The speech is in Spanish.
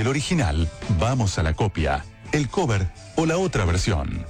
el original, vamos a la copia, el cover o la otra versión.